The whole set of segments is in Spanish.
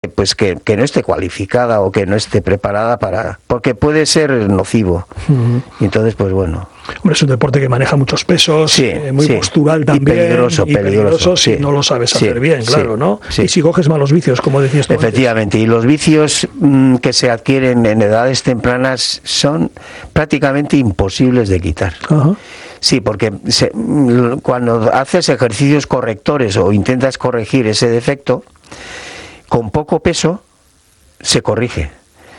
pues que no esté cualificada o que no esté preparada porque puede ser nocivo. Y entonces, pues bueno. Hombre, es un deporte que maneja muchos pesos, muy postural también. Y peligroso si no lo sabes hacer bien, claro, ¿no? Sí. Y si coges malos vicios, como decías tú. Efectivamente, y los vicios que se adquieren en edades tempranas son prácticamente imposibles de quitar. Ajá. Sí, porque cuando haces ejercicios correctores o intentas corregir ese defecto, con poco peso se corrige.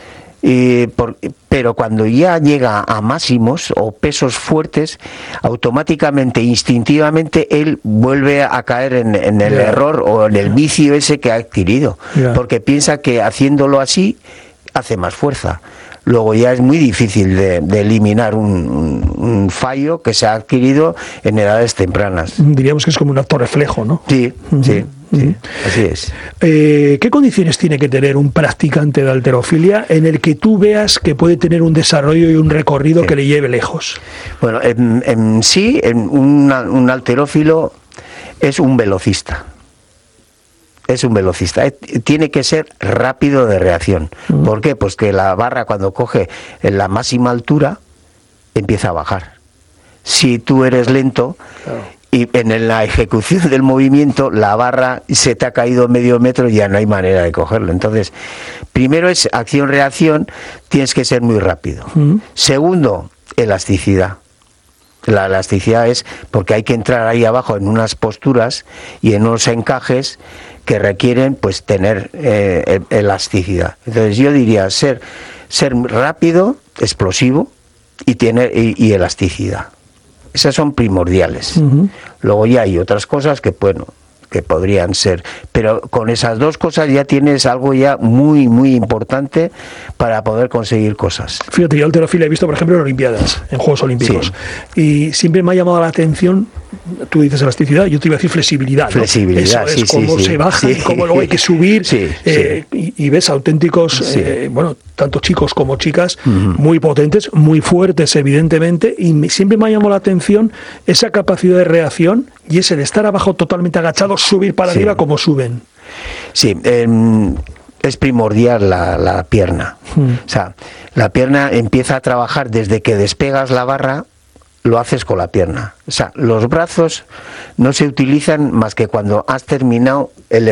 Pero cuando ya llega a máximos o pesos fuertes, automáticamente, instintivamente, él vuelve a caer en el error o en el vicio ese que ha adquirido. Porque piensa que haciéndolo así hace más fuerza. Luego ya es muy difícil de eliminar un fallo que se ha adquirido en edades tempranas. Diríamos que es como un acto reflejo, ¿no? Sí, sí, así es. ¿Qué condiciones tiene que tener un practicante de halterofilia en el que tú veas que puede tener un desarrollo y un recorrido que le lleve lejos? Bueno, un halterófilo es un velocista. Es un velocista, tiene que ser rápido de reacción. ¿Por qué? Pues que la barra, cuando coge en la máxima altura, empieza a bajar. Si tú eres lento, y en la ejecución del movimiento la barra se te ha caído medio metro y ya no hay manera de cogerlo. Entonces, primero es acción-reacción, tienes que ser muy rápido. Segundo, elasticidad. La elasticidad es porque hay que entrar ahí abajo en unas posturas y en unos encajes que requieren pues tener elasticidad. Entonces yo diría ser rápido, explosivo y elasticidad. Esas son primordiales. Luego ya hay otras cosas que podrían ser, pero con esas dos cosas ya tienes algo ya muy muy importante para poder conseguir cosas. Fíjate, yo halterofilia he visto, por ejemplo, en Olimpiadas, en Juegos Olímpicos, y siempre me ha llamado la atención, tú dices elasticidad, yo te iba a decir flexibilidad, ¿no? Flexibilidad, eso es cómo se baja y cómo luego hay que subir, y ves auténticos, tanto chicos como chicas, muy potentes, muy fuertes evidentemente, y siempre me ha llamado la atención esa capacidad de reacción y ese de estar abajo totalmente agachado, subir para arriba como suben. Sí, es primordial la pierna. O sea, la pierna empieza a trabajar desde que despegas la barra, lo haces con la pierna. O sea, los brazos no se utilizan más que cuando has terminado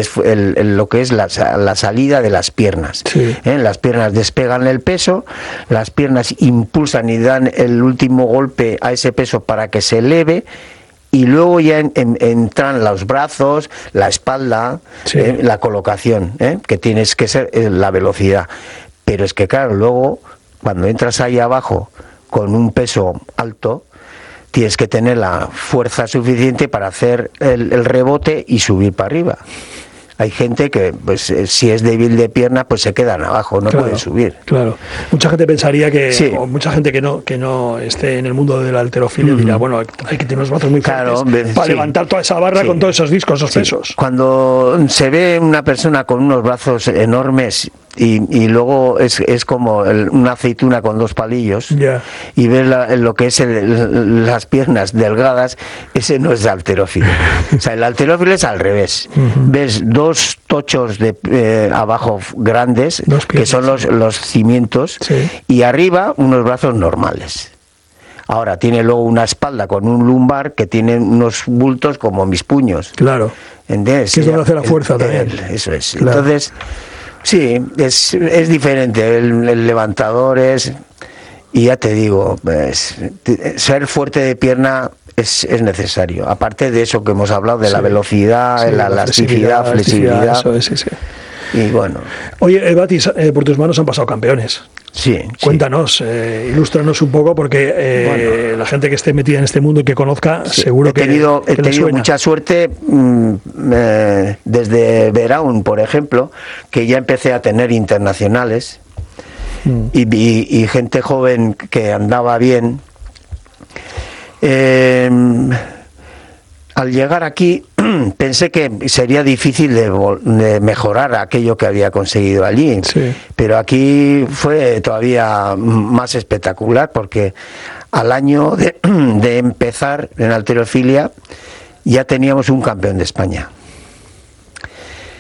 lo que es la salida de las piernas. Las piernas despegan el peso, las piernas impulsan y dan el último golpe a ese peso para que se eleve, y luego ya entran los brazos, la espalda, la colocación, que tienes que ser la velocidad. Pero es que claro, luego cuando entras ahí abajo con un peso alto, tienes que tener la fuerza suficiente para hacer el rebote y subir para arriba. Hay gente que, pues, si es débil de pierna, pues se quedan abajo, no pueden subir. Claro. Mucha gente pensaría o mucha gente que no esté en el mundo de la halterofilia dirá, bueno, hay que tener los brazos muy fuertes para levantar toda esa barra con todos esos discos, esos pesos. Cuando se ve una persona con unos brazos enormes y luego es como una aceituna con dos palillos, y ves lo que es las piernas delgadas, ese no es halterófilo. O sea, el halterófilo es al revés. Ves dos tochos de abajo grandes, que son los cimientos, y arriba unos brazos normales. Ahora tiene luego una espalda con un lumbar que tiene unos bultos como mis puños. Claro. ¿Entiendes? Que es donde hace la fuerza también. Eso es. Claro. Entonces, sí, es diferente. El levantador es, y ya te digo, ser fuerte de pierna es necesario. Aparte de eso que hemos hablado, de la velocidad, la elasticidad, flexibilidad. Eso es, Y bueno. Oye, Batis, por tus manos han pasado campeones. Sí. Cuéntanos, ilústranos un poco, porque la gente que esté metida en este mundo y que conozca, seguro que he tenido mucha suerte desde Veraun, por ejemplo, que ya empecé a tener internacionales y gente joven que andaba bien. Al llegar aquí pensé que sería difícil de mejorar aquello que había conseguido allí, pero aquí fue todavía más espectacular, porque al año de empezar en halterofilia ya teníamos un campeón de España.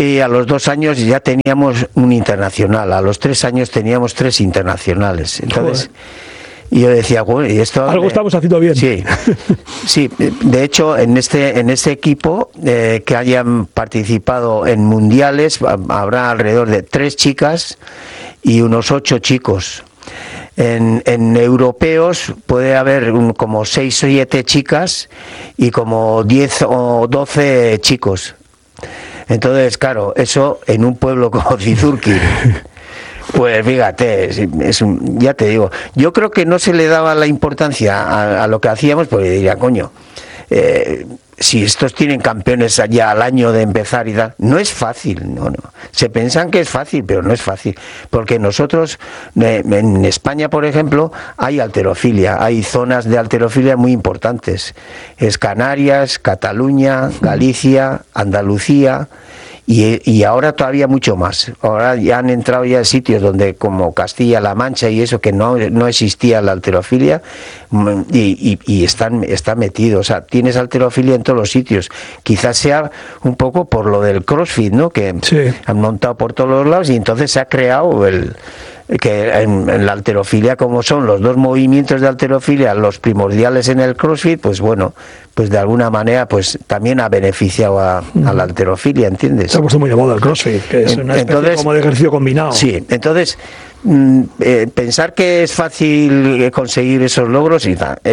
Y a los 2 años ya teníamos un internacional, a los 3 años teníamos 3 internacionales. Entonces, y yo decía, bueno, ¿y esto? Algo estamos haciendo bien. Sí, sí. De hecho, en este equipo que hayan participado en mundiales, habrá alrededor de 3 chicas y unos 8 chicos. En europeos puede haber como 6 o 7 chicas y como 10 o 12 chicos. Entonces, claro, eso en un pueblo como Cizurkil, pues fíjate, ya te digo, yo creo que no se le daba la importancia a lo que hacíamos, porque diría, coño, si estos tienen campeones allá al año de empezar y tal, no es fácil, no. Se piensan que es fácil, pero no es fácil, porque nosotros, en España, por ejemplo, hay halterofilia, hay zonas de halterofilia muy importantes, es Canarias, Cataluña, Galicia, Andalucía, y ahora todavía mucho más. Ahora ya han entrado ya sitios donde, como Castilla-La Mancha y eso, que no existía la halterofilia, y están metidos. O sea, tienes halterofilia en todos los sitios. Quizás sea un poco por lo del CrossFit, ¿no? Que sí, han montado por todos los lados y entonces se ha creado que en la halterofilia, como son los 2 movimientos de halterofilia los primordiales en el CrossFit, pues bueno, pues de alguna manera pues también ha beneficiado a la halterofilia, ¿entiendes? Se ha puesto muy de moda el CrossFit, que es una especie como de ejercicio combinado. Sí, entonces pensar que es fácil conseguir esos logros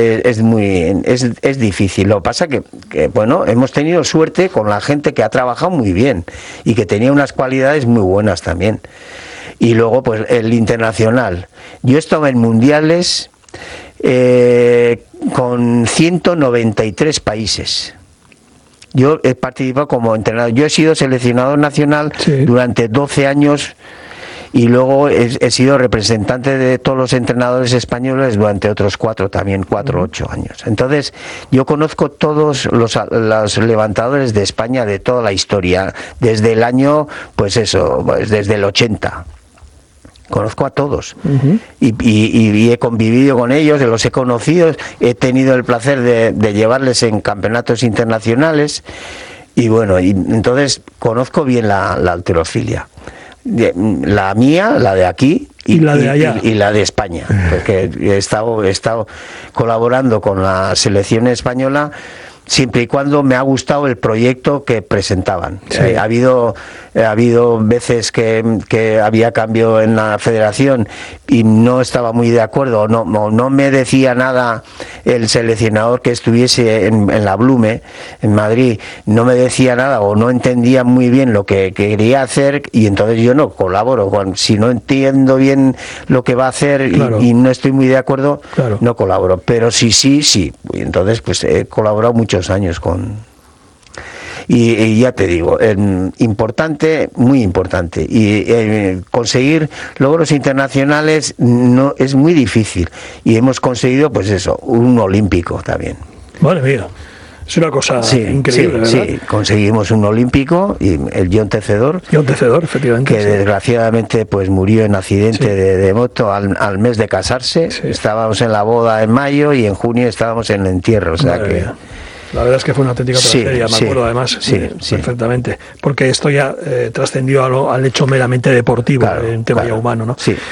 es difícil. Lo que pasa que bueno, hemos tenido suerte con la gente que ha trabajado muy bien y que tenía unas cualidades muy buenas también. Y luego, pues, el internacional. Yo estaba en mundiales con 193 países. Yo he participado como entrenador. Yo he sido seleccionador nacional durante 12 años y luego he sido representante de todos los entrenadores españoles durante otros 4 o 8 años. Entonces, yo conozco todos los levantadores de España de toda la historia, desde el año, pues desde el 80. Conozco a todos y he convivido con ellos, los he conocido, he tenido el placer de llevarles en campeonatos internacionales y bueno, y entonces conozco bien la halterofilia, la mía, la de aquí y la de allá y la de España, porque he estado colaborando con la selección española siempre y cuando me ha gustado el proyecto que presentaban. Sí. Ha habido veces que había cambio en la federación y no estaba muy de acuerdo, no me decía nada el seleccionador que estuviese en la Blume, en Madrid, no me decía nada o no entendía muy bien lo que quería hacer y entonces yo no colaboro. Si no entiendo bien lo que va a hacer y no estoy muy de acuerdo, no colaboro. Pero sí. Y entonces pues he colaborado muchos años y ya te digo, importante, muy importante, y conseguir logros internacionales no es muy difícil y hemos conseguido pues eso, un olímpico también. Madre mía, es una cosa increíble, ¿verdad? Sí, conseguimos un olímpico y el John Tecedor, efectivamente, que desgraciadamente pues murió en accidente de moto al mes de casarse. Estábamos en la boda en mayo y en junio estábamos en el entierro, o sea la verdad es que fue una auténtica tragedia, me acuerdo además perfectamente, porque esto ya trascendió al hecho meramente deportivo, un tema ya humano, ¿no? Sí.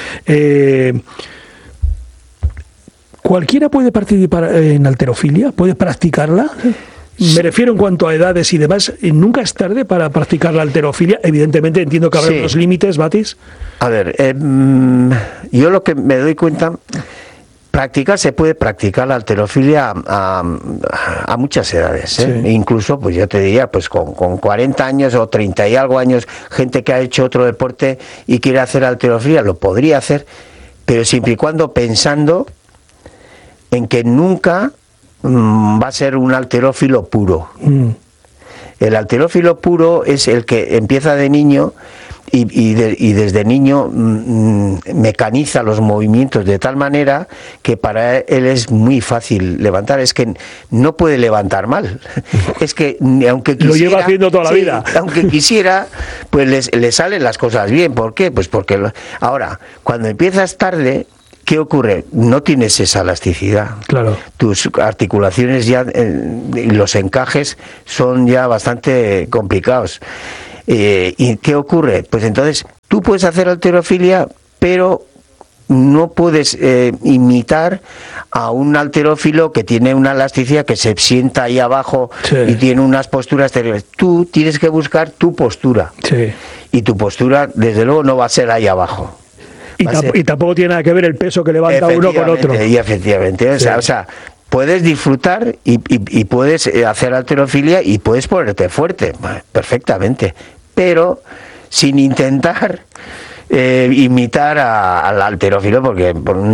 ¿Cualquiera puede participar en halterofilia? ¿Puede practicarla? Me refiero en cuanto a edades y demás. ¿Nunca es tarde para practicar la halterofilia? Evidentemente entiendo que habrá unos límites, Batis. A ver, yo lo que me doy cuenta... Se puede practicar la halterofilia a muchas edades, incluso, pues yo te diría, pues con 40 años o 30 y algo años, gente que ha hecho otro deporte y quiere hacer halterofilia, lo podría hacer, pero siempre y cuando pensando en que nunca va a ser un halterófilo puro. El halterófilo puro es el que empieza de niño y desde niño mecaniza los movimientos de tal manera que para él es muy fácil levantar. Es que no puede levantar mal. Es que aunque quisiera, lo lleva haciendo toda la vida. Aunque quisiera, pues le salen las cosas bien. ¿Por qué? Pues porque ahora, cuando empiezas tarde, ¿qué ocurre? No tienes esa elasticidad. Claro. Tus articulaciones ya y los encajes son ya bastante complicados. ¿Y qué ocurre? Pues entonces tú puedes hacer halterofilia, pero no puedes imitar a un halterófilo que tiene una elasticidad, que se sienta ahí abajo y tiene unas posturas terribles. Tú tienes que buscar tu postura. Y tu postura, desde luego, no va a ser ahí abajo. Y tampoco tiene nada que ver el peso que levanta uno con otro. Y efectivamente, o sea, puedes disfrutar y puedes hacer halterofilia y puedes ponerte fuerte, perfectamente, pero sin intentar imitar al halterófilo, porque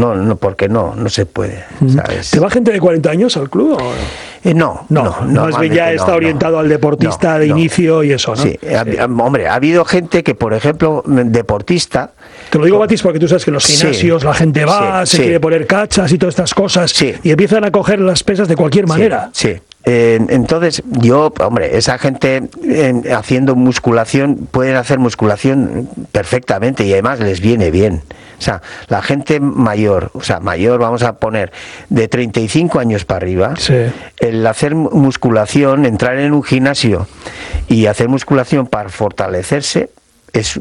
no se puede, ¿sabes? ¿Te va gente de 40 años al club? No, más bien ya está orientado al deportista de inicio y eso, ¿no? Sí, hombre, ha habido gente que, por ejemplo, deportista... Te lo digo, Batis, porque tú sabes que en los gimnasios la gente va, se quiere poner cachas y todas estas cosas, y empiezan a coger las pesas de cualquier manera. Sí. Entonces, esa gente haciendo musculación, pueden hacer musculación perfectamente y además les viene bien. O sea, la gente mayor, vamos a poner de 35 años para arriba, el hacer musculación, entrar en un gimnasio y hacer musculación para fortalecerse, es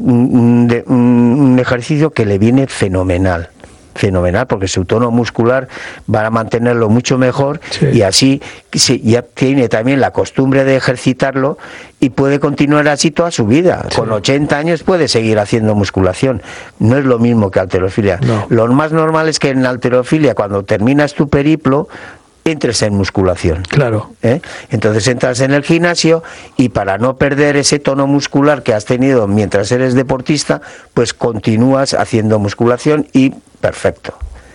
un ejercicio que le viene fenomenal, porque su tono muscular va a mantenerlo mucho mejor y así ya tiene también la costumbre de ejercitarlo y puede continuar así toda su vida. Con 80 años puede seguir haciendo musculación. No es lo mismo que halterofilia. Lo más normal es que en halterofilia, cuando terminas tu periplo, entres en musculación. Claro. Entonces entras en el gimnasio y para no perder ese tono muscular que has tenido mientras eres deportista, pues continúas haciendo musculación y perfecto.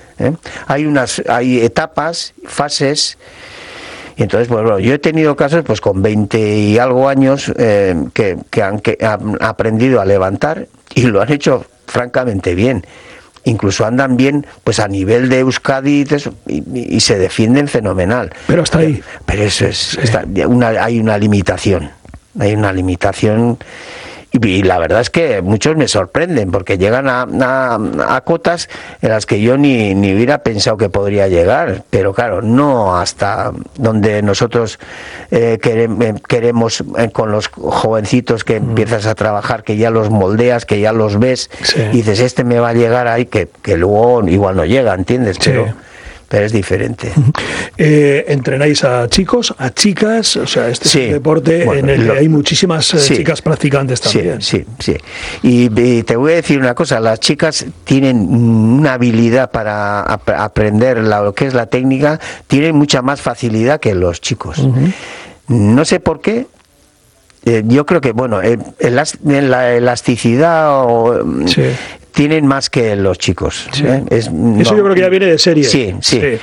Hay etapas, fases. Y entonces, pues bueno, yo he tenido casos pues con 20 y algo años que han aprendido a levantar y lo han hecho francamente bien. Incluso andan bien pues a nivel de Euskadi y se defienden fenomenal. Pero hasta ahí. Pero eso es, hay una limitación. Y la verdad es que muchos me sorprenden porque llegan a cotas en las que yo ni hubiera pensado que podría llegar, pero claro, no hasta donde nosotros queremos con los jovencitos que empiezas a trabajar, que ya los moldeas, que ya los ves y dices, este me va a llegar ahí, que luego igual no llega, ¿entiendes? Pero es diferente. ¿Entrenáis a chicos, a chicas? O sea, este es un deporte en el que hay muchísimas chicas practicantes también. Sí. Y te voy a decir una cosa, las chicas tienen una habilidad para aprender lo que es la técnica, tienen mucha más facilidad que los chicos. No sé por qué. Yo creo que, la elasticidad tienen más que los chicos. Eso yo creo que ya viene de serie. Sí.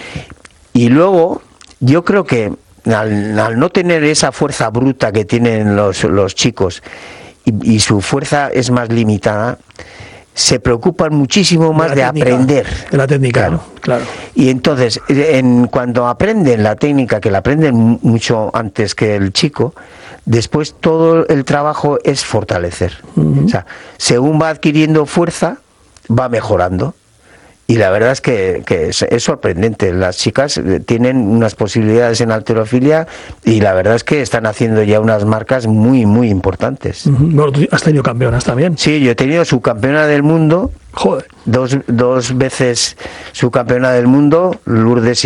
Y luego, yo creo que al no tener esa fuerza bruta que tienen los chicos y su fuerza es más limitada, se preocupan muchísimo más de aprender. De la técnica, claro. Y entonces, cuando aprenden la técnica, que la aprenden mucho antes que el chico, después todo el trabajo es fortalecer. O sea, según va adquiriendo fuerza, va mejorando. Y la verdad es que es sorprendente. Las chicas tienen unas posibilidades en halterofilia y la verdad es que están haciendo ya unas marcas muy, muy importantes. Bueno, ¿tú has tenido campeonas también? Sí, yo he tenido subcampeona del mundo. Joder. Dos veces subcampeona del mundo, Lourdes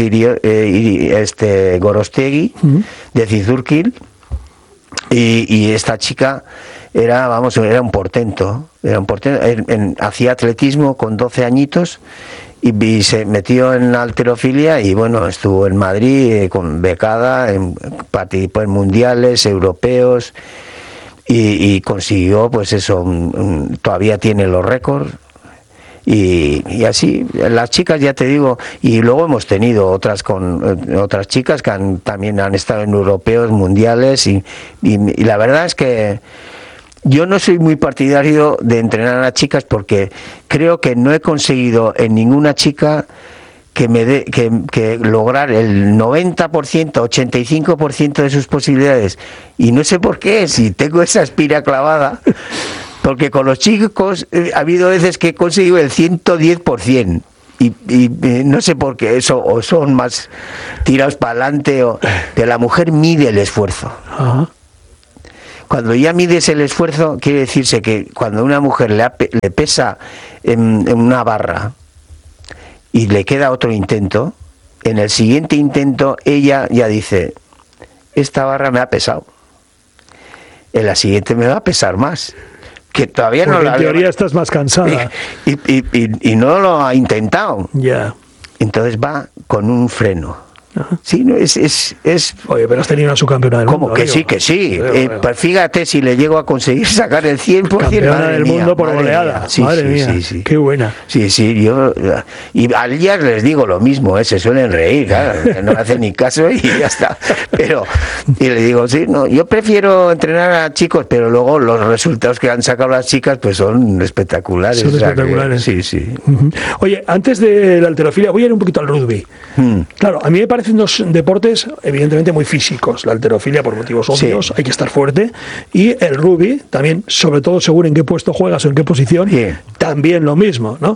Gorostegui, de Zizurkil. Y esta chica era un portento. Hacía atletismo con 12 añitos y se metió en halterofilia y estuvo en Madrid con becada, participó en mundiales europeos y consiguió todavía tiene los récords. Y así, las chicas, ya te digo, y luego hemos tenido otras chicas que también han estado en europeos, mundiales, y la verdad es que yo no soy muy partidario de entrenar a las chicas porque creo que no he conseguido en ninguna chica que lograr el 90%, 85% de sus posibilidades, y no sé por qué, si tengo esa espira clavada. Porque con los chicos ha habido veces que he conseguido el 110%. Y no sé por qué, eso, o son más tirados para adelante, que la mujer mide el esfuerzo. Cuando ya mides el esfuerzo, quiere decirse que cuando una mujer le pesa en una barra y le queda otro intento, en el siguiente intento ella ya dice, esta barra me ha pesado, en la siguiente me va a pesar más, que todavía porque no la... en teoría estás más cansada. Y no lo ha intentado. Ya. Entonces va con un freno. Ajá. Sí, no, es... Oye, pero has tenido una subcampeona del mundo. ¿Cómo? Que sí, que sí. Pues fíjate si le llego a conseguir sacar el 100%. Campeona del mundo por goleada. Sí, madre mía, sí. Qué buena. Sí, yo... Y a ellas les digo lo mismo, se suelen reír, claro, que no hacen ni caso y ya está. Pero, y le digo, sí, no, yo prefiero entrenar a chicos, pero luego los resultados que han sacado las chicas pues son espectaculares. Son espectaculares. Sí. Uh-huh. Oye, antes de la halterofilia, voy a ir un poquito al rugby. Claro, a mí me parecen dos deportes evidentemente muy físicos. La halterofilia por motivos obvios, hay que estar fuerte, y el rugby también, sobre todo según en qué puesto juegas o en qué posición, también lo mismo, ¿no?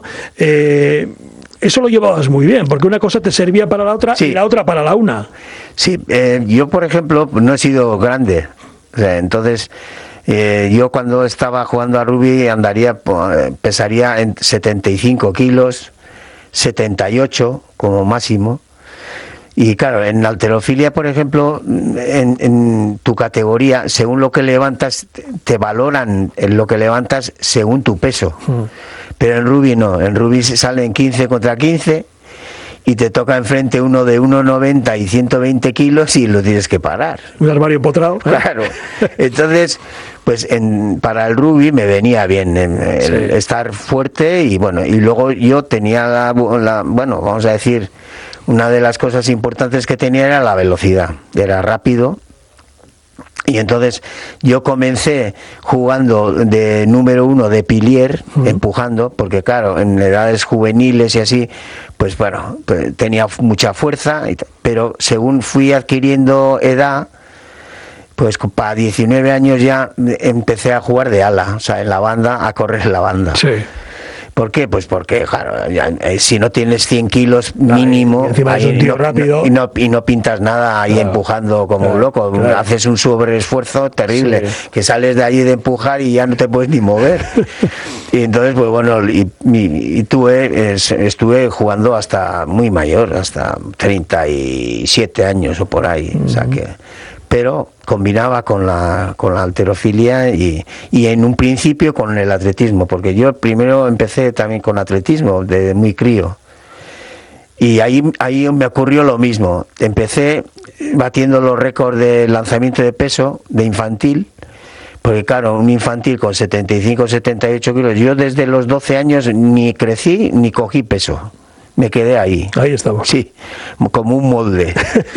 Eso lo llevabas muy bien, porque una cosa te servía para la otra y la otra para la una. Sí, yo por ejemplo no he sido grande, o sea, entonces yo cuando estaba jugando a rugby pesaría en 75 kilos, 78 como máximo. Y claro, en la halterofilia, por ejemplo, en tu categoría, según lo que levantas, te valoran en lo que levantas según tu peso. Pero en rugby no, en rugby salen 15 contra 15 y te toca enfrente uno de 1,90 y 120 kilos y lo tienes que parar. Un armario empotrado. Claro. Entonces, pues para el rugby me venía bien estar fuerte y bueno, y luego yo tenía bueno, vamos a decir, una de las cosas importantes que tenía era la velocidad, era rápido. Y entonces yo comencé jugando de número 1 de pilier, empujando, porque claro, en edades juveniles y así, pues bueno, pues tenía mucha fuerza, pero según fui adquiriendo edad, pues para 19 años ya empecé a jugar de ala, o sea, en la banda, a correr en la banda. Sí. ¿Por qué? Pues porque, claro, si no tienes 100 kilos mínimo, encima es un tío rápido. Y no pintas nada ahí empujando como un loco, haces un sobreesfuerzo terrible, que sales de allí de empujar y ya no te puedes ni mover. Y entonces, pues bueno, estuve jugando hasta muy mayor, hasta 37 años o por ahí, o sea que... Pero combinaba con la halterofilia y en un principio con el atletismo, porque yo primero empecé también con atletismo, de muy crío. Y ahí me ocurrió lo mismo. Empecé batiendo los récords de lanzamiento de peso de infantil, porque claro, un infantil con 75, 78 kilos, yo desde los 12 años ni crecí ni cogí peso. Me quedé ahí. Ahí estamos. Sí, como un molde.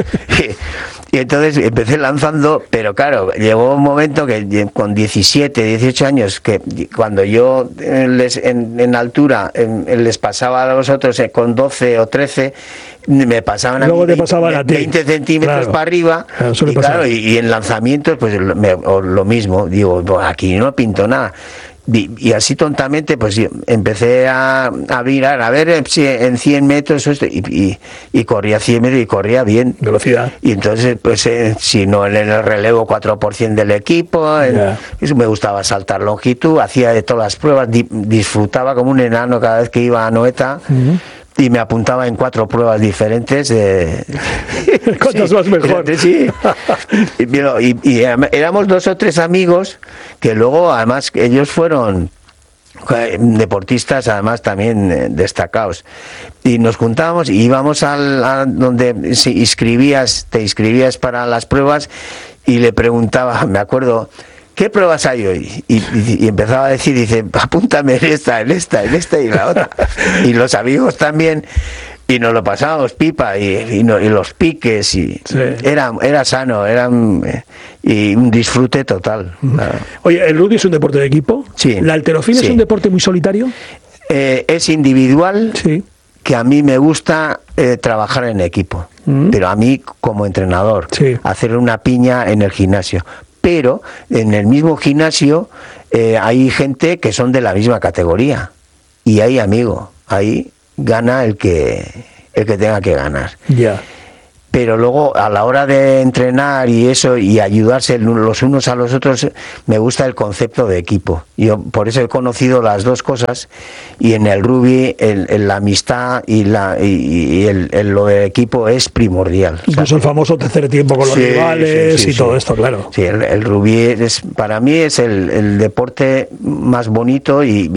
Y entonces empecé lanzando, pero claro, llegó un momento que con 17, 18 años, que cuando yo en altura les pasaba a los otros con 12 o 13, me pasaban luego a mí te pasaban a ti. 20 centímetros para arriba, y claro, y en lanzamientos pues lo mismo, digo, pues aquí no pinto nada. Y así tontamente pues empecé a mirar a ver si en 100 metros y corría 100 metros y corría bien velocidad, y entonces pues si no en el relevo 4% del equipo, eso me gustaba saltar longitud, hacía de todas las pruebas, disfrutaba como un enano cada vez que iba a Noeta. Y me apuntaba en 4 pruebas diferentes. ¿Cuántas más mejor? Sí. Y éramos 2 o 3 amigos que luego, además, ellos fueron deportistas, además, también destacados. Y nos juntábamos y íbamos a donde te inscribías para las pruebas y le preguntaba, me acuerdo... ¿Qué pruebas hay hoy? Y empezaba a decir, dice, apúntame en esta y la otra. Y los amigos también, y nos lo pasábamos pipa, y los piques, y era sano, y un disfrute total. Oye, ¿el rugby es un deporte de equipo? Sí. ¿La halterofilia es un deporte muy solitario? Es individual, que a mí me gusta trabajar en equipo, pero a mí como entrenador, hacer una piña en el gimnasio. Pero en el mismo gimnasio hay gente que son de la misma categoría y hay amigos, ahí gana el que tenga que ganar. pero luego a la hora de entrenar y eso y ayudarse los unos a los otros, me gusta el concepto de equipo. Yo por eso he conocido las dos cosas, y en el rugby la amistad y lo de equipo es primordial. Incluso el famoso tercer tiempo con los rivales y todo esto, claro. Sí, el rugby para mí es el deporte más bonito y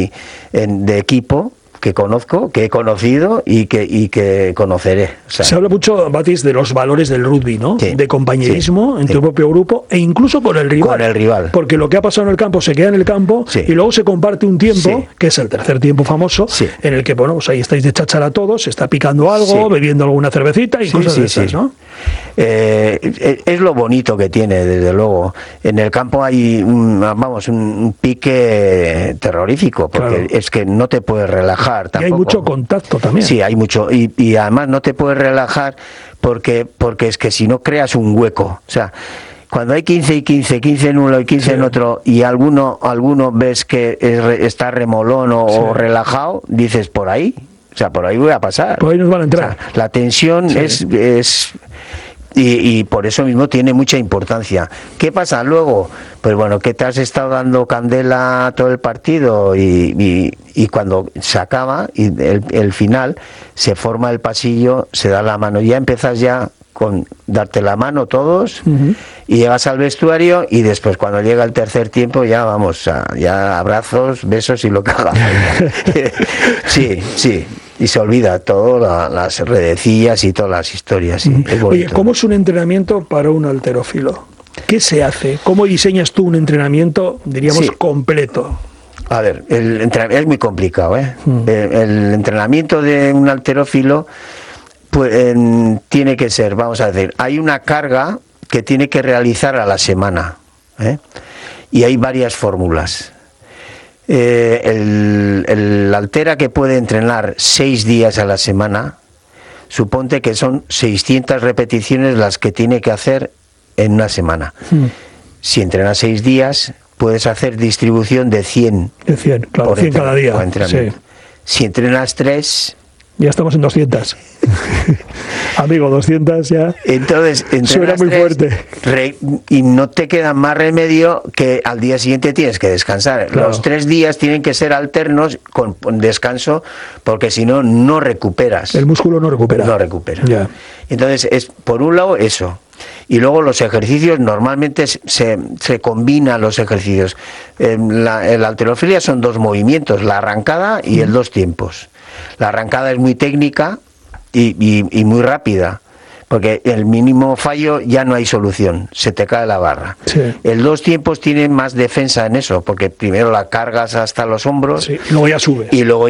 de equipo que conozco, que he conocido y que conoceré. O sea, se habla mucho, Batis, de los valores del rugby, ¿no? Sí, de compañerismo en tu propio grupo e incluso con el rival. Con el rival. Porque lo que ha pasado en el campo se queda en el campo y luego se comparte un tiempo, que es el tercer tiempo famoso, en el que, bueno, pues ahí estáis de cháchara todos, se está picando algo, bebiendo alguna cervecita y cosas de esas, ¿no? Es lo bonito que tiene, desde luego. En el campo hay un pique terrorífico, porque es que no te puedes relajar tampoco. Y hay mucho contacto también. Sí, hay mucho, y además no te puedes relajar porque es que si no creas un hueco. O sea, cuando hay 15 y 15, 15 en uno y 15 en otro, y alguno ves que está remolón o relajado, dices, por ahí. O sea, por ahí voy a pasar. Por ahí nos van a entrar. O sea, la tensión es y por eso mismo tiene mucha importancia. ¿Qué pasa luego? Pues bueno, que te has estado dando candela todo el partido y cuando se acaba y el final, se forma el pasillo, se da la mano, ya empiezas ya con darte la mano todos y llegas al vestuario, y después cuando llega el tercer tiempo ya vamos ya abrazos, besos y lo que haga. Sí, y se olvida todo, las redecillas y todas las historias. Sí, oye, ¿cómo es un entrenamiento para un halterófilo? ¿Qué se hace? ¿Cómo diseñas tú un entrenamiento, diríamos, completo? A ver, es muy complicado, ¿eh? El entrenamiento de un halterófilo pues, tiene que ser, vamos a decir, hay una carga que tiene que realizar a la semana, ¿eh? Y hay varias fórmulas. El haltera que puede entrenar 6 días a la semana, suponte que son 600 repeticiones las que tiene que hacer en una semana. Si entrenas 6 días, puedes hacer distribución de 100. De 100, claro, 100 cada día. Si entrenas 3... Ya estamos en 200. Amigo, 200 ya. Entonces, suena muy fuerte. Y no te queda más remedio que al día siguiente tienes que descansar. Claro. Los 3 días tienen que ser alternos con descanso, porque si no, no recuperas. El músculo no recupera. No recupera. Ya. Entonces, es por un lado eso. Y luego los ejercicios, normalmente se combinan los ejercicios. La halterofilia son 2 movimientos, la arrancada y el 2 tiempos. La arrancada es muy técnica y muy rápida, porque el mínimo fallo ya no hay solución, se te cae la barra. El 2 tiempos tiene más defensa en eso, porque primero la cargas hasta los hombros, y luego ya subes. Y luego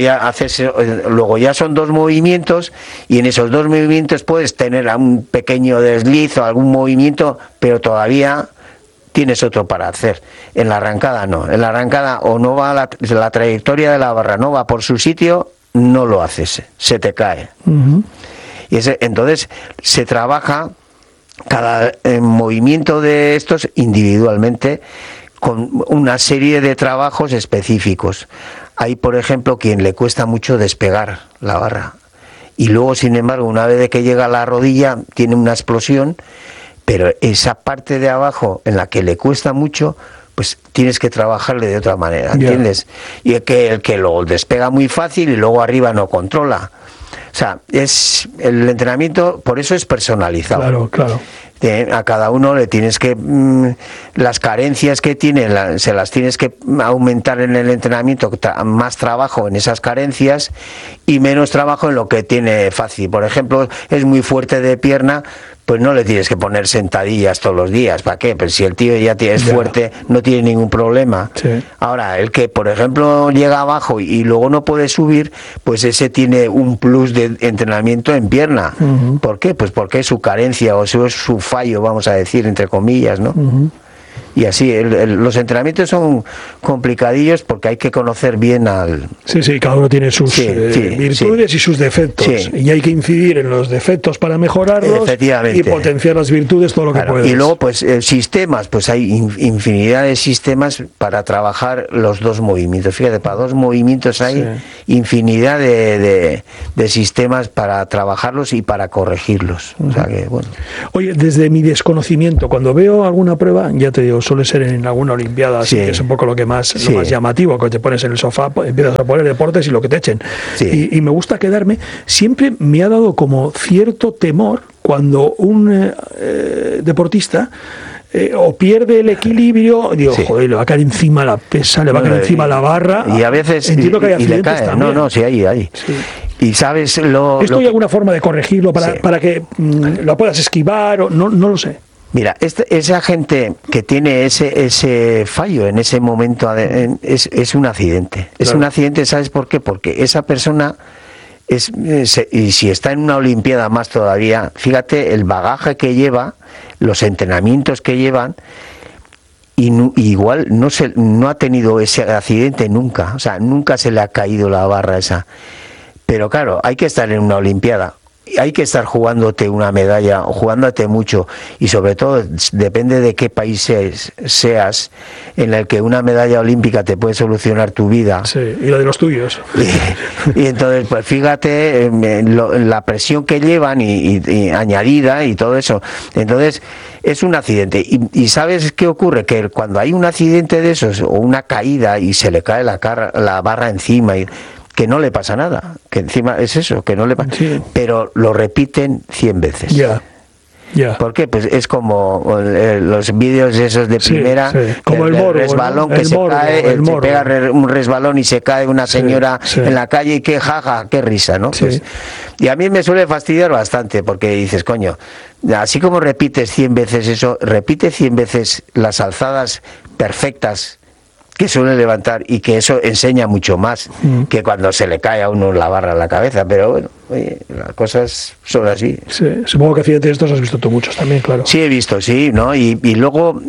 ya son 2 movimientos, y en esos 2 movimientos puedes tener un pequeño desliz o algún movimiento, pero todavía tienes otro para hacer. En la arrancada no. En la arrancada o no va la trayectoria de la barra, no va por su sitio, no lo haces, se te cae. Y entonces se trabaja cada movimiento de estos individualmente con una serie de trabajos específicos. Hay, por ejemplo, quien le cuesta mucho despegar la barra y luego, sin embargo, una vez que llega a la rodilla tiene una explosión, pero esa parte de abajo en la que le cuesta mucho, pues tienes que trabajarle de otra manera, ¿entiendes? Y el que lo despega muy fácil y luego arriba no controla. O sea, es el entrenamiento, por eso es personalizado. Claro. A cada uno le tienes que... las carencias que tiene, se las tienes que aumentar en el entrenamiento, más trabajo en esas carencias y menos trabajo en lo que tiene fácil. Por ejemplo, es muy fuerte de pierna, pues no le tienes que poner sentadillas todos los días. ¿Para qué? Pues si el tío ya es fuerte, no tiene ningún problema. Ahora, el que, por ejemplo, llega abajo y luego no puede subir, pues ese tiene un plus de entrenamiento en pierna. ¿Por qué? Pues porque es su carencia o su fallo, vamos a decir, entre comillas, ¿no? Y así, los entrenamientos son complicadillos porque hay que conocer bien al... Sí, cada uno tiene sus virtudes y sus defectos. Sí. Y hay que incidir en los defectos para mejorarlos y potenciar las virtudes todo lo que puedas. Y luego, pues, sistemas, pues hay infinidad de sistemas para trabajar los dos movimientos. Fíjate, para dos movimientos hay infinidad de sistemas para trabajarlos y para corregirlos. O sea que, bueno. Oye, desde mi desconocimiento, cuando veo alguna prueba, ya te digo, suele ser en alguna olimpiada, así que es un poco lo más llamativo, que te pones en el sofá, empiezas a poner deportes y lo que te echen. Y me gusta quedarme, siempre me ha dado como cierto temor cuando un deportista o pierde el equilibrio, digo, joder, le va a caer encima la pesa, le va a caer encima la barra. Y a veces entiendo que hay accidentes le cae. también. No, sí, hay. Sí. Y sabes ¿Esto hay alguna forma de corregirlo para que lo puedas esquivar? O no lo sé. Mira, esa gente que tiene ese fallo en ese momento es un accidente. Es un accidente, ¿sabes por qué? Porque esa persona y si está en una olimpiada más todavía, fíjate el bagaje que lleva, los entrenamientos que llevan, y igual no ha tenido ese accidente nunca, o sea, nunca se le ha caído la barra esa. Pero claro, hay que estar en una olimpiada, hay que estar jugándote una medalla, jugándote mucho, y sobre todo depende de qué país seas, en el que una medalla olímpica te puede solucionar tu vida. Sí, y la de los tuyos. Y entonces, pues fíjate la presión que llevan y añadida y todo eso. Entonces, es un accidente. Y ¿sabes qué ocurre? Que cuando hay un accidente de esos, o una caída y se le cae la barra encima, que no le pasa nada, que encima es eso, que no le pasa, pero lo repiten 100 veces. ¿Por qué? Pues es como los vídeos esos de primera, como el morbo, resbalón, ¿no? Que se pega un resbalón y se cae una señora en la calle y qué jaja, qué risa, ¿no? Pues, y a mí me suele fastidiar bastante porque dices, coño, así como repites 100 veces eso, repite 100 veces las alzadas perfectas que suele levantar, y que eso enseña mucho más que cuando se le cae a uno la barra en la cabeza. Pero bueno, oye, las cosas son así. Sí, supongo que accidentes estos has visto tú muchos también, claro. Sí, he visto, ¿no? Y luego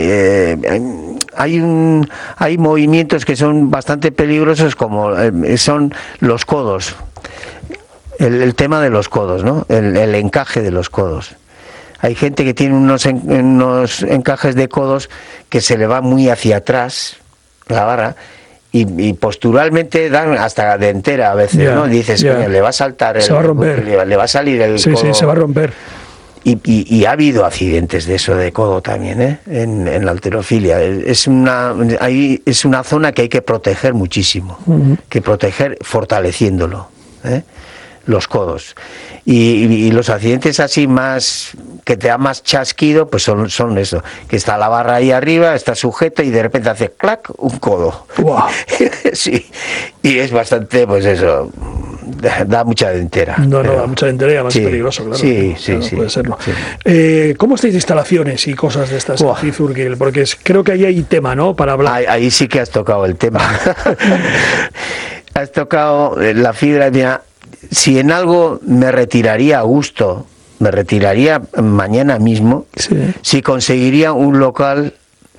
hay movimientos que son bastante peligrosos, como son los codos. El tema de los codos, ¿no? El encaje de los codos. Hay gente que tiene unos encajes de codos que se le va muy hacia atrás la barra, y posturalmente dan hasta de entera a veces, ¿no? Dices, coño, le va a saltar, se va a romper, le va a salir el codo. Sí, se va a romper. Y ha habido accidentes de eso de codo también, en la halterofilia. Es una zona que hay que proteger muchísimo, que proteger fortaleciéndolo, los codos. Y los accidentes así más que te da más chasquido, pues son eso, que está la barra ahí arriba, está sujeta y de repente hace clac, un codo. Wow. Sí, y es bastante, pues eso, da mucha dentera. Da mucha dentera y además es peligroso, claro. Sí. Puede serlo. Sí. ¿Cómo estáis de instalaciones y cosas de estas, Zizurkil? Porque creo que ahí hay tema, ¿no?, para hablar. Ahí sí que has tocado el tema. Has tocado la fibra. Mira, si en algo me retiraría a gusto, me retiraría mañana mismo, si conseguiría un local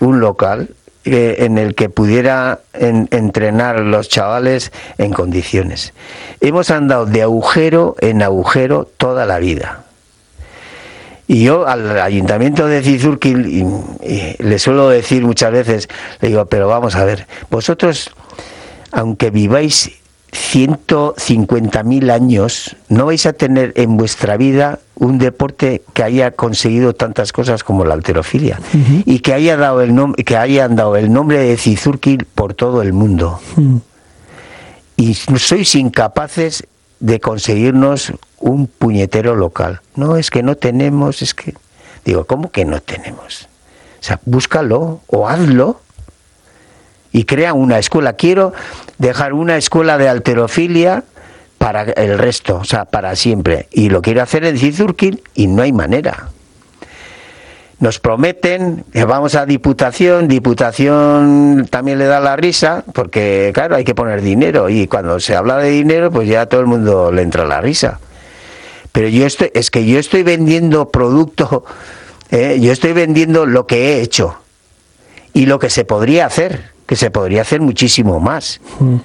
en el que pudiera entrenar los chavales en condiciones. Hemos andado de agujero en agujero toda la vida. Y yo al ayuntamiento de Zizurkil, y le suelo decir muchas veces, le digo, pero vamos a ver, vosotros, aunque viváis 150.000 años, no vais a tener en vuestra vida un deporte que haya conseguido tantas cosas como la halterofilia, y que hayan dado el nombre de Zizurkil por todo el mundo. Y sois incapaces de conseguirnos un puñetero local. No, es que no tenemos, es que... Digo, ¿cómo que no tenemos? O sea, búscalo o hazlo y crea una escuela. Quiero dejar una escuela de halterofilia para el resto, o sea, para siempre. Y lo quiero hacer en Zizurkil y no hay manera. Nos prometen que vamos a Diputación también le da la risa, porque claro, hay que poner dinero, y cuando se habla de dinero, pues ya a todo el mundo le entra la risa. Pero yo estoy vendiendo producto, yo estoy vendiendo lo que he hecho. y lo que se podría hacer, muchísimo más.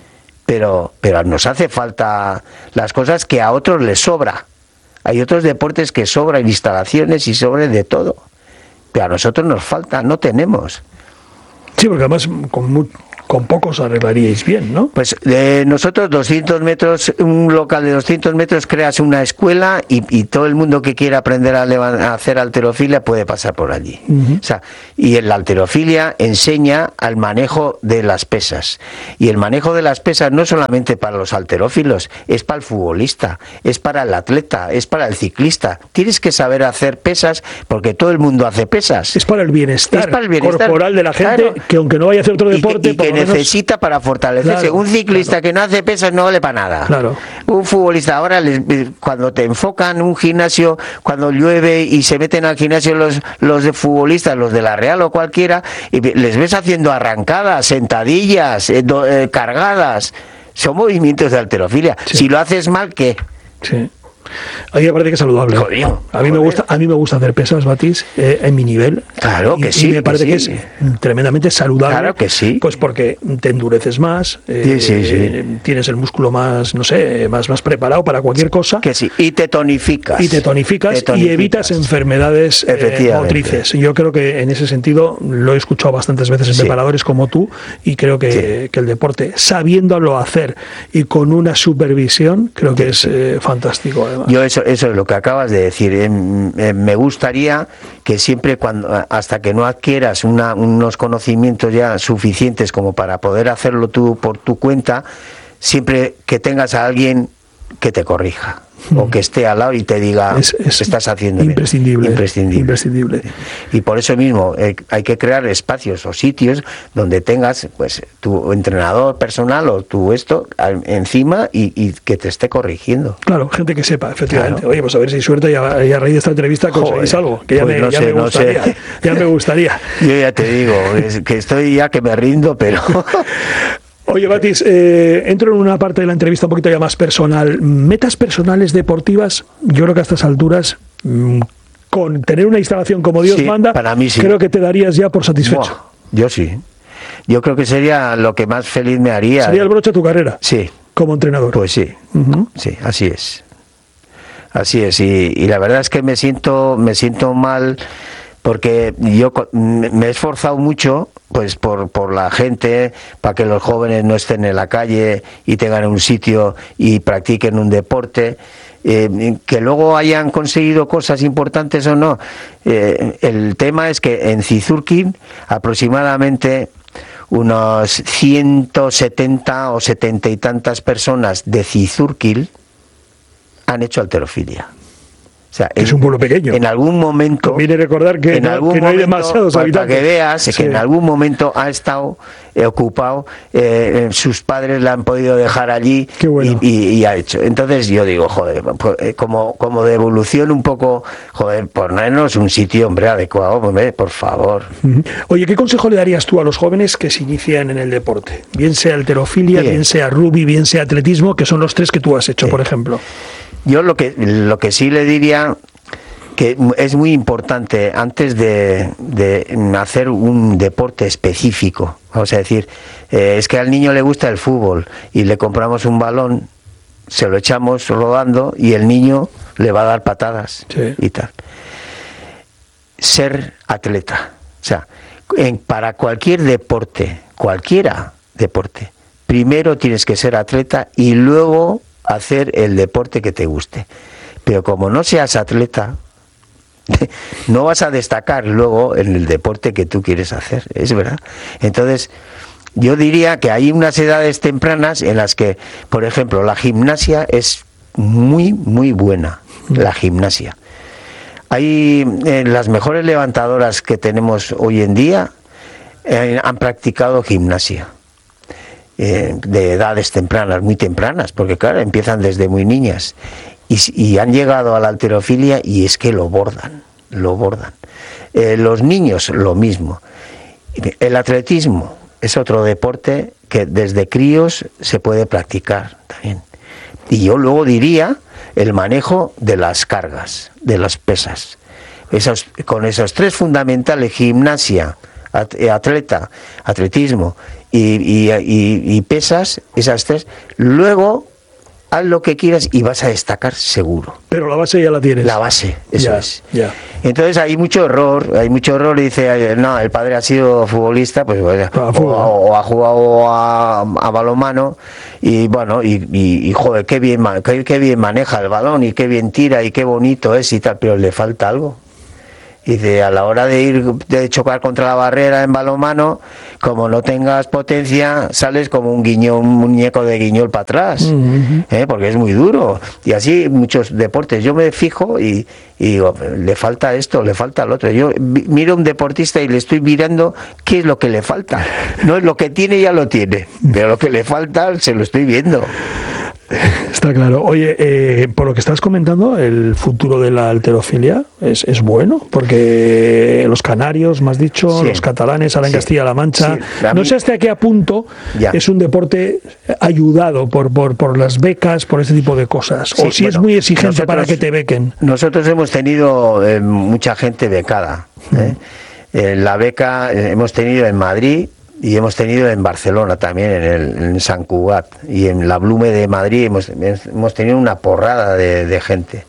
Pero nos hace falta las cosas que a otros les sobra. Hay otros deportes que sobran instalaciones y sobran de todo. Pero a nosotros nos falta, no tenemos. Sí, porque además con pocos arreglaríais bien, ¿no? Pues nosotros 200 metros, un local de 200 metros, creas una escuela y todo el mundo que quiera aprender a hacer halterofilia puede pasar por allí. O sea, y en la halterofilia enseña al manejo de las pesas. Y el manejo de las pesas no solamente para los halterófilos, es para el futbolista, es para el atleta, es para el ciclista. Tienes que saber hacer pesas porque todo el mundo hace pesas. Es para el bienestar, corporal de la gente, claro, que aunque no vaya a hacer otro deporte... Y que necesita para fortalecerse. Claro, un ciclista que no hace pesas no vale para nada. Claro. Un futbolista, ahora cuando te enfocan un gimnasio, cuando llueve y se meten al gimnasio los de futbolistas, los de la Real o cualquiera, y les ves haciendo arrancadas, sentadillas, cargadas. Son movimientos de halterofilia. Sí. Si lo haces mal, ¿qué? Sí. A mí me parece que es saludable. Jodido. A mí me gusta hacer pesas, Batis, en mi nivel. Claro que sí. Y me parece que es tremendamente saludable. Claro que sí. Pues porque te endureces más, tienes el músculo más, no sé, más preparado para cualquier cosa. Que sí. Y te tonificas. Y evitas enfermedades motrices. Yo creo que en ese sentido lo he escuchado bastantes veces en preparadores como tú, y creo que el deporte, sabiéndolo hacer y con una supervisión, creo que es fantástico. Yo eso es lo que acabas de decir. Me gustaría que siempre, hasta que no adquieras unos conocimientos ya suficientes como para poder hacerlo tú por tu cuenta, siempre que tengas a alguien que te corrija o que esté al lado y te diga estás haciendo imprescindible, bien. Imprescindible. Y por eso mismo hay que crear espacios o sitios donde tengas pues tu entrenador personal o tu encima y que te esté corrigiendo. Claro, gente que sepa, efectivamente. Claro. Oye, pues a ver si hay suerte y a raíz de esta entrevista conseguís algo, que ya me gustaría. Yo ya te digo, que estoy ya que me rindo, pero... Oye, Batis, entro en una parte de la entrevista un poquito ya más personal. Metas personales deportivas, yo creo que a estas alturas, con tener una instalación como Dios manda, para mí sí. Creo que te darías ya por satisfecho. Yo sí. Yo creo que sería lo que más feliz me haría. ¿Sería el broche de tu carrera? Sí. Como entrenador. Pues sí, sí, así es. Así es, y la verdad es que me siento mal porque yo me he esforzado mucho pues por la gente, para que los jóvenes no estén en la calle y tengan un sitio y practiquen un deporte, que luego hayan conseguido cosas importantes o no. El tema es que en Zizurkil aproximadamente unos 170 o 70 y tantas personas de Zizurkil han hecho halterofilia. O sea, es un pueblo pequeño. En algún momento... Conviene recordar que no hay demasiados habitantes. Para que veas que en algún momento ha estado ocupado, sus padres la han podido dejar allí. Qué bueno. y ha hecho. Entonces yo digo, joder, como devolución un poco, joder, ponernos un sitio, hombre, adecuado, hombre, por favor. Oye, ¿qué consejo le darías tú a los jóvenes que se inician en el deporte? Bien sea halterofilia, bien sea rugby, bien sea atletismo, que son los tres que tú has hecho, por ejemplo. Yo lo que sí le diría, que es muy importante antes de hacer un deporte específico, vamos a decir, es que al niño le gusta el fútbol y le compramos un balón, se lo echamos rodando y el niño le va a dar patadas y tal. Ser atleta, o sea, para cualquier deporte, primero tienes que ser atleta y luego hacer el deporte que te guste. Pero como no seas atleta, no vas a destacar luego en el deporte que tú quieres hacer, es verdad. Entonces, yo diría que hay unas edades tempranas en las que, por ejemplo, la gimnasia es muy, muy buena, la gimnasia. Hay las mejores levantadoras que tenemos hoy en día han practicado gimnasia. De edades tempranas, muy tempranas, porque claro, empiezan desde muy niñas y han llegado a la halterofilia y es que lo bordan. Los niños lo mismo. El atletismo es otro deporte que desde críos se puede practicar también. Y yo luego diría el manejo de las cargas, de las pesas. Con esos tres fundamentales, gimnasia, atletismo y pesas, esas 3, luego haz lo que quieras y vas a destacar seguro. Pero la base ya la tienes. La base, eso es. Ya. Entonces hay mucho error y dice, no, el padre ha sido futbolista, pues o ha jugado a balonmano y bueno, y joder, qué bien maneja el balón y qué bien tira y qué bonito es y tal, pero le falta algo. Y a la hora de chocar contra la barrera en balonmano, como no tengas potencia, sales como un muñeco de guiñol para atrás, porque es muy duro. Y así muchos deportes. Yo me fijo y digo, le falta esto, le falta lo otro. Yo miro a un deportista y le estoy mirando qué es lo que le falta. No es lo que tiene, ya lo tiene, pero lo que le falta se lo estoy viendo. Está claro. Oye, por lo que estás comentando, el futuro de la halterofilia es bueno, porque los canarios, me has dicho, los catalanes, ahora en Castilla-La Mancha, no sé hasta qué punto es un deporte ayudado por las becas, por ese tipo de cosas, o si es muy exigente para que te bequen. Nosotros hemos tenido mucha gente becada. La beca hemos tenido en Madrid, y hemos tenido en Barcelona también, en Sant Cugat, y en la Blume de Madrid hemos tenido una porrada de gente.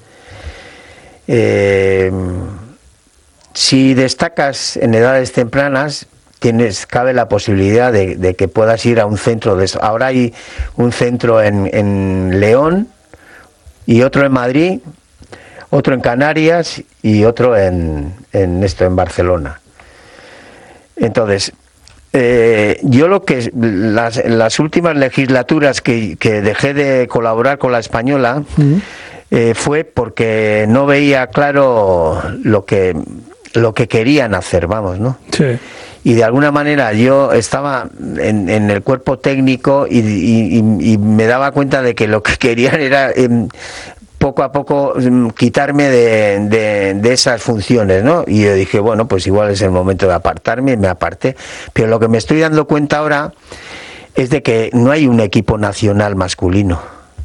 Si destacas en edades tempranas, cabe la posibilidad de que puedas ir a un centro de eso. Ahora hay un centro en León y otro en Madrid, otro en Canarias y otro en Barcelona. Entonces, yo las últimas legislaturas que dejé de colaborar con la española fue porque no veía claro lo que querían hacer, vamos, ¿no? Sí. Y de alguna manera yo estaba en el cuerpo técnico y me daba cuenta de que lo que querían era poco a poco quitarme de esas funciones, ¿no? Y yo dije, bueno, pues igual es el momento de apartarme, y me aparté. Pero lo que me estoy dando cuenta ahora es de que no hay un equipo nacional masculino.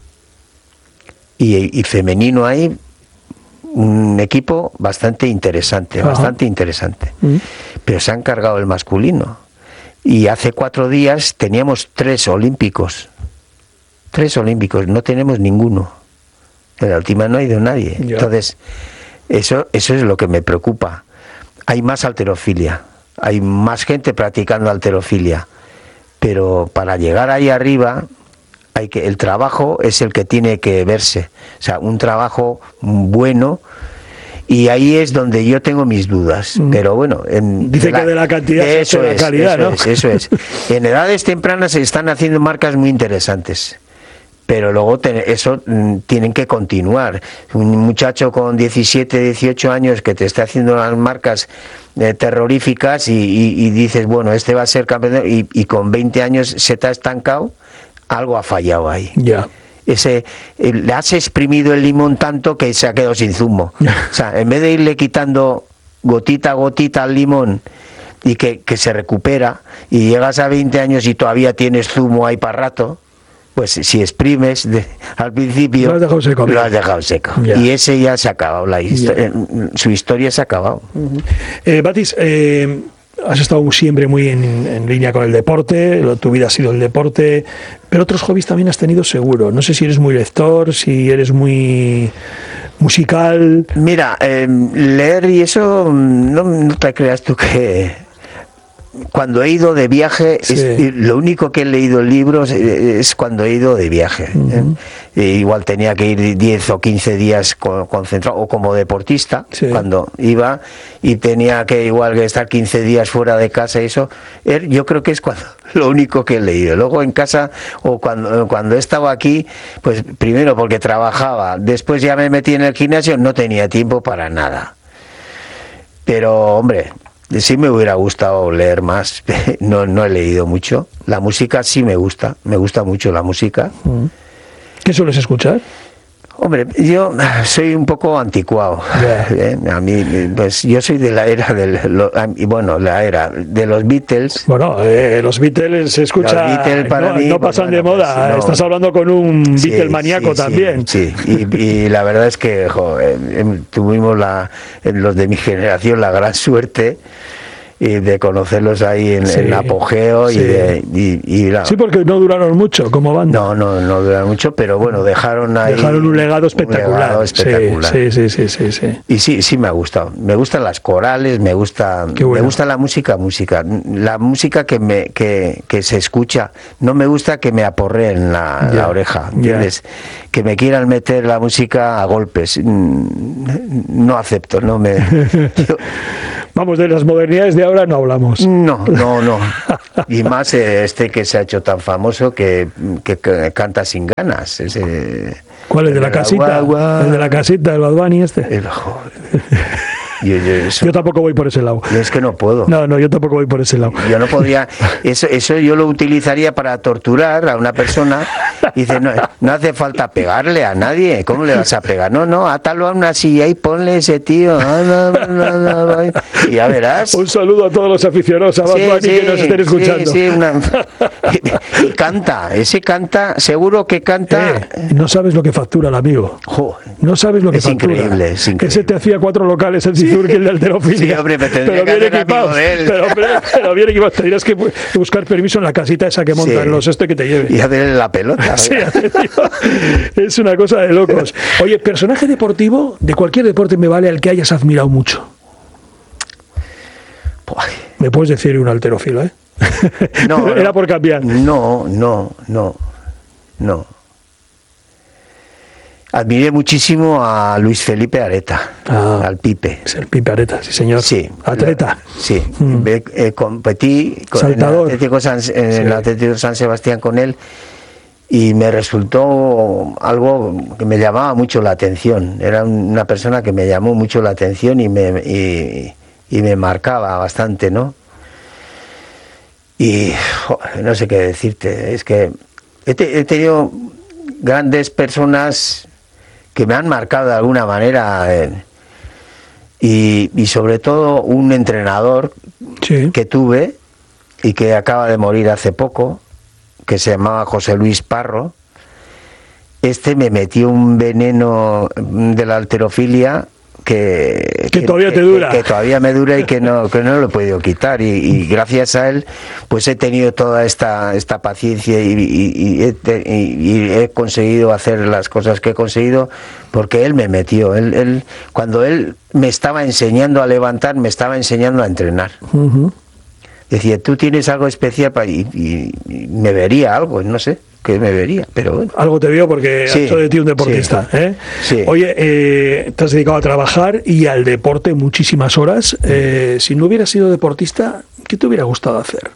Y femenino hay un equipo bastante interesante, Pero se han cargado el masculino. Y hace 4 días teníamos 3 olímpicos. 3 olímpicos, no tenemos ninguno. En la última no ha ido nadie. Ya. Entonces, eso es lo que me preocupa. Hay más halterofilia, hay más gente practicando halterofilia, pero para llegar ahí arriba, el trabajo es el que tiene que verse. O sea, un trabajo bueno. Y ahí es donde yo tengo mis dudas. Pero bueno, dice que de la cantidad eso de la calidad, ¿no? Eso es. En edades tempranas se están haciendo marcas muy interesantes. Pero luego eso tienen que continuar. Un muchacho con 17, 18 años que te está haciendo las marcas terroríficas y dices, bueno, este va a ser campeón, y con 20 años se te ha estancado, algo ha fallado ahí. Ya. Le has exprimido el limón tanto que se ha quedado sin zumo. O sea, en vez de irle quitando gotita a gotita al limón y que se recupera, y llegas a 20 años y todavía tienes zumo ahí para rato, pues si exprimes al principio lo has dejado seco. Ya. Y ese ya se ha acabado, su historia se ha acabado. Batis, has estado siempre muy en línea con el deporte, tu vida ha sido el deporte, pero otros hobbies también has tenido seguro. No sé si eres muy lector, si eres muy musical. Mira, leer y eso, no te creas tú que... Cuando he ido de viaje, lo único que he leído libros es cuando he ido de viaje. Igual tenía que ir 10 o 15 días concentrado, o como deportista, cuando iba y tenía que igual que estar 15 días fuera de casa y eso. Yo creo que es lo único que he leído. Luego en casa, o cuando he estado aquí, pues primero porque trabajaba, después ya me metí en el gimnasio, no tenía tiempo para nada. Pero, hombre... Sí me hubiera gustado leer más, no he leído mucho. La música sí me gusta mucho la música. ¿Qué sueles escuchar? Hombre, yo soy un poco anticuado. A mí, pues yo soy de la era de los Beatles. Bueno, los Beatles se escucha. Los Beatles para mí, no pasan de moda. No. Estás hablando con un Beatle maníaco también. Sí. Y la verdad es que tuvimos los de mi generación la gran suerte. y de conocerlos ahí en apogeo sí. y sí, porque no duraron mucho como banda. No duraron mucho, pero bueno, dejaron un legado espectacular. Sí. Y sí me ha gustado. Me gustan las corales, me gusta la música, la música que se escucha. No me gusta que me aporreen la oreja, ¿entiendes? Que me quieran meter la música a golpes. No acepto, no me... Vamos, de las modernidades de ahora no hablamos. No. Y más que se ha hecho tan famoso que canta sin ganas. ¿Cuál es? ¿De la casita? ¿El de la casita del Bad Bunny este? Yo tampoco voy por ese lado. Es que no puedo. No, yo tampoco voy por ese lado. Yo no podría. Eso yo lo utilizaría para torturar a una persona. Y dice, no hace falta pegarle a nadie. ¿Cómo le vas a pegar? No, átalo a una silla y ponle ese tío. Y ya verás. Un saludo a todos los aficionados a Bad Bunny que nos estén escuchando. Y canta, seguro que canta. No sabes lo que factura el amigo. No sabes lo que factura. Es increíble. Ese te hacía 4 locales en Cizurquil de halterofilia. Sí, hombre, pero bien equipados. Pero bien equipados. Tendrías que buscar permiso en la casita esa que montan los que te lleven. Y hacerle la pelota. Sí, es una cosa de locos. Oye, personaje deportivo, de cualquier deporte me vale, al que hayas admirado mucho. Me puedes decir un halterófilo, ¿eh? No, era por cambiar. No. Admiré muchísimo a Luis Felipe Areta, al Pipe. Es el Pipe Areta, sí señor. Sí. Atleta. Sí. Competí Saltador. en el Atlético San Sebastián con él y me resultó algo que me llamaba mucho la atención. Era una persona que me llamó mucho la atención y me marcaba bastante, ¿no? Y no sé qué decirte. Es que he tenido grandes personas que me han marcado de alguna manera y sobre todo un entrenador que tuve y que acaba de morir hace poco, que se llamaba José Luis Parro. Me metió un veneno de la halterofilia que todavía te dura, que todavía me dura y que no lo he podido quitar y gracias a él pues he tenido toda esta paciencia y he conseguido hacer las cosas que he conseguido porque él me metió. Él cuando él me estaba enseñando a levantar, me estaba enseñando a entrenar. Decía, tú tienes algo especial y me vería algo, no sé que me vería, pero bueno. Algo te vio porque has hecho de ti un deportista. Sí. Oye, te has dedicado a trabajar y al deporte muchísimas horas. Si no hubieras sido deportista, ¿qué te hubiera gustado hacer?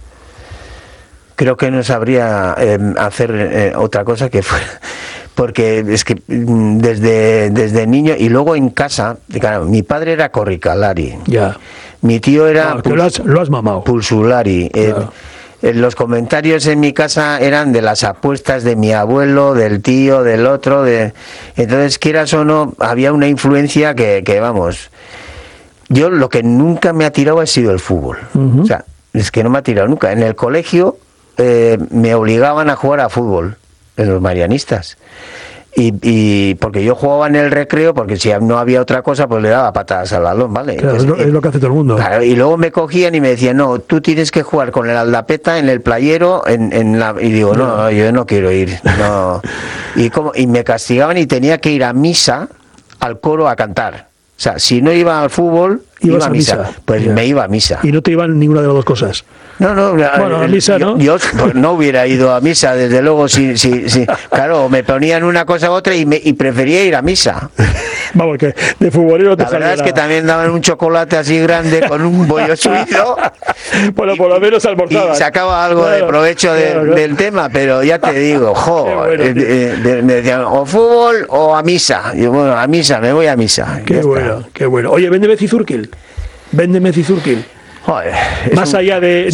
Creo que no sabría hacer otra cosa que fuera, porque es que desde niño y luego en casa, claro, mi padre era Corricalari. Ya. Mi tío era lo has mamado. Pulsulari. Claro. Los comentarios en mi casa eran de las apuestas de mi abuelo, del tío, del otro. Entonces, quieras o no, había una influencia que vamos. Yo lo que nunca me ha tirado ha sido el fútbol. O sea, es que no me ha tirado nunca. En el colegio me obligaban a jugar a fútbol, en los marianistas. Y porque yo jugaba en el recreo, porque si no había otra cosa, pues le daba patadas al balón, ¿vale? Claro, entonces, es lo que hace todo el mundo. Claro, y luego me cogían y me decían, no, tú tienes que jugar con el aldapeta en el playero, y digo, no, yo no quiero ir, no. Y me castigaban y tenía que ir a misa, al coro, a cantar. O sea, si no iba al fútbol, iba a misa. Pues me iba a misa. ¿Y no te iban ninguna de las dos cosas? No, bueno, a misa, ¿no? Yo pues, no hubiera ido a misa, desde luego, sí. Claro, me ponían una cosa u otra y prefería ir a misa. Vamos, que de futbolero te La verdad es que también daban un chocolate así grande con un bollo suizo. Bueno, por lo menos almorzabas. Y sacaba algo de provecho del tema, pero ya te digo, me decían, o fútbol o a misa. Y yo, bueno, a misa, me voy a misa. Qué bueno. Oye, véndeme Cizurquil. Joder, más allá de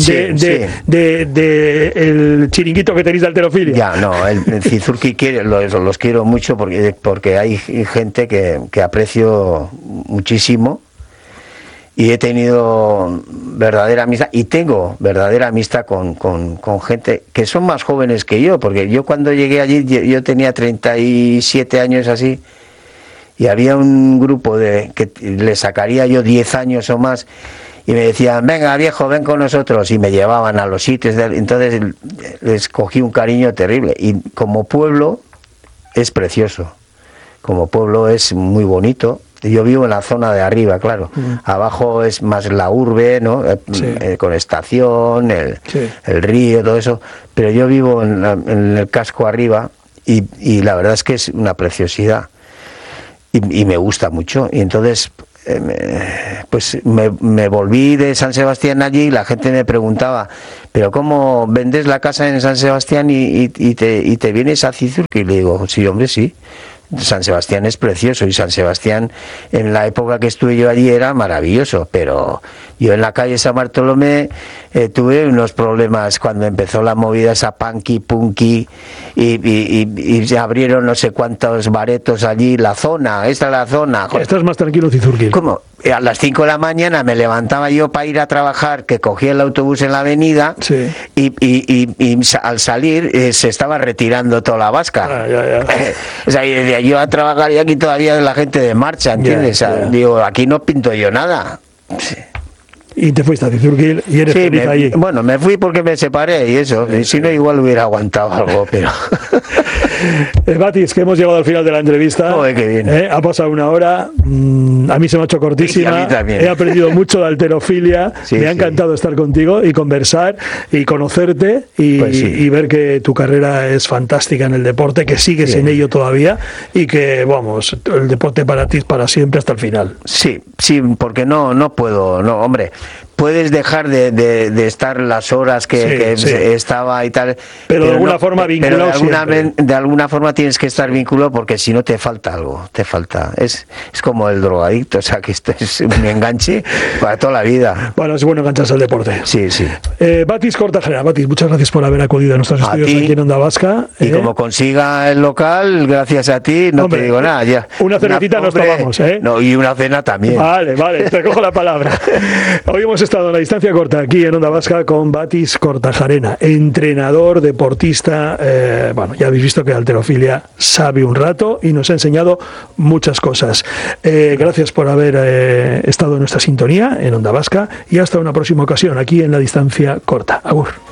el chiringuito que tenéis de halterofilia. Ya, no, el Cizurquil los quiero mucho porque hay gente que aprecio muchísimo y he tenido verdadera amistad y tengo verdadera amistad con gente que son más jóvenes que yo, porque yo cuando llegué allí yo tenía 37 años así y había un grupo que le sacaría yo 10 años o más. y me decían, venga viejo, ven con nosotros, y me llevaban a los sitios, entonces les cogí un cariño terrible, y como pueblo es precioso, como pueblo es muy bonito. Yo vivo en la zona de arriba, claro. Abajo es más la urbe, ¿no? Con estación, el río, todo eso. Pero yo vivo en el casco arriba y la verdad es que es una preciosidad. Y me gusta mucho. Y entonces, pues me volví de San Sebastián allí y la gente me preguntaba, ¿pero cómo vendes la casa en San Sebastián y te vienes a Cizurki? Y le digo, sí, hombre, sí. San Sebastián es precioso y San Sebastián en la época que estuve yo allí era maravilloso, pero yo en la calle San Bartolomé tuve unos problemas cuando empezó la movida esa punky y se abrieron no sé cuántos baretos allí, esta es la zona. Joder. Estás más tranquilo, Cizurkil. ¿Cómo? A las 5 de la mañana me levantaba yo para ir a trabajar, que cogía el autobús en la avenida y al salir se estaba retirando toda la vasca. O sea, y decía, yo a trabajar y aquí todavía la gente de marcha, ¿entiendes? Digo, aquí no pinto yo nada. Sí. Y te fuiste a Cizurkil y eres feliz allí. Bueno, me fui porque me separé y eso. Y si no, igual hubiera aguantado algo, pero... Batis, que hemos llegado al final de la entrevista. Joder, qué bien. Ha pasado una hora. A mí se me ha hecho cortísima. A mí también. He aprendido mucho de halterofilia. Me ha encantado estar contigo y conversar y conocerte y ver que tu carrera es fantástica en el deporte, que sigues en ello todavía y que, vamos, el deporte para ti es para siempre hasta el final. Sí, porque no puedo, hombre. Puedes dejar de estar las horas que estaba y tal, pero de alguna forma vinculado, de alguna forma tienes que estar vinculado, porque si no te falta algo, es como el drogadicto, o sea, que esto es un enganche para toda la vida. Bueno, es bueno engancharse al deporte. Sí. Batis Kortajarena, Batis, muchas gracias por haber acudido a nuestros estudios aquí en Onda Vasca. Y como consiga el local, gracias a ti, te digo nada, ya. Una cervecita nos tomamos, No, y una cena también. Vale, te cojo la palabra. Hoy hemos estado en la distancia corta aquí en Onda Vasca con Batis Kortajarena, entrenador, deportista. Ya habéis visto que de halterofilia sabe un rato y nos ha enseñado muchas cosas. Gracias por haber estado en nuestra sintonía en Onda Vasca y hasta una próxima ocasión aquí en la distancia corta. Agur.